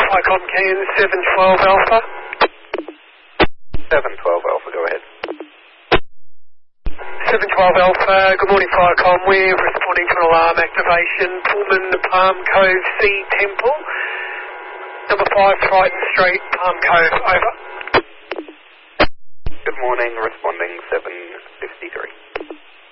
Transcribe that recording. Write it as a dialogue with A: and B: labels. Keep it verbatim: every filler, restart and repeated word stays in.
A: Icon Can seven twelve Alpha.
B: seven twelve Alpha, go ahead.
A: seven twelve Alpha, good morning Firecom, we're responding to an alarm activation, Pullman Palm Cove C Temple, number five Triton Street, Palm Cove, over.
B: Good morning, responding seven fifty-three.